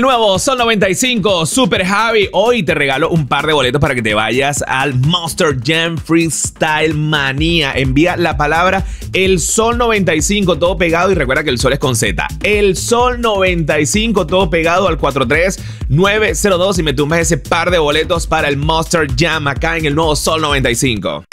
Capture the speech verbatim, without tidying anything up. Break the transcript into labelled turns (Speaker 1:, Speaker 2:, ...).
Speaker 1: nuevo Sol noventa y cinco Super Javi. Hoy te regalo un par de boletos para que te vayas al Monster Jam Freestyle Manía. Envía la palabra El Sol noventa y cinco todo pegado y recuerda que el Sol es con Z. El Sol noventa y cinco todo pegado al cuatro tres nueve cero dos y me tumbas ese par de boletos para el Monster Jam acá en el nuevo Sol noventa y cinco.